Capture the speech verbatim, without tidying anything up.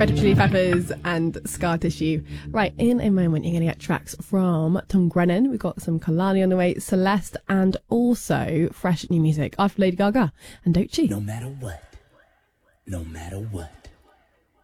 Red Hot Chili Peppers and Scar Tissue. Right, in a moment, you're going to get tracks from Tom Grennan. We've got some Kalani on the way, Celeste, and also fresh new music after Lady Gaga and Doechii. No matter what, no matter what.